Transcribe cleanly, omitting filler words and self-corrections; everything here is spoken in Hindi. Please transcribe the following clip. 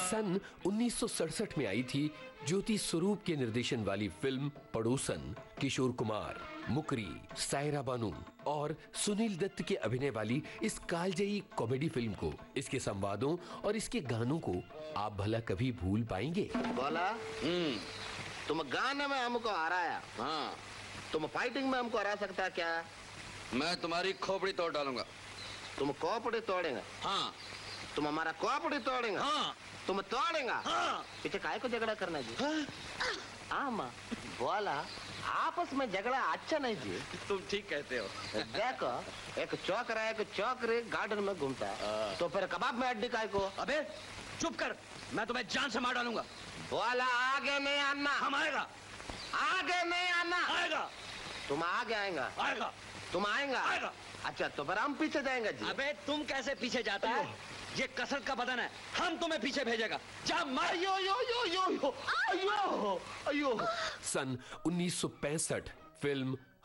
सन 1967 में आई थी ज्योति स्वरूप के निर्देशन वाली फिल्म पड़ोसन। किशोर कुमार, मुकरी, सायरा बानू और सुनील दत्त के अभिनय वाली इस कालजयी कॉमेडी फिल्म को, इसके संवादों और इसके गानों को आप भला कभी भूल पाएंगे? बोला तुम गाने में हमको हराया, हाँ तुम फाइटिंग में हमको हरा सकता है क्या? मैं तुम्हारी खोपड़ी तोड़ डालूंगा। तुम खोपड़ी तोड़ेंगे? हाँ। तुम हमारा खोपड़ी तोड़ेंगे? हाँ। तुम तोड़ेंगे? हाँ। पीछे काहे को झगड़ा करना जी? हाँ माँ बोला आपस में झगड़ा अच्छा नहीं जी। तुम ठीक कहते हो। देखो एक चौकरा एक चौकरी गार्डन में घूमता है, तो फिर कबाब में हड्डी काहे को? अबे चुप कर, मैं तुम्हें जान से मार डालूंगा। बोला आगे नहीं आना। हम आएगा। आगे नहीं आना। आएगा। तुम आगे आएगा? आएगा। तुम आएगा? आएगा। अच्छा तो फिर हम पीछे जाएंगे जी। अबे तुम कैसे पीछे जाता है? ये कसरत का बदन है, हम तुम्हें पीछे भेजेगा। जा मार। अयो यो यो यो यो अयो अयो। सन 1965 फिल्म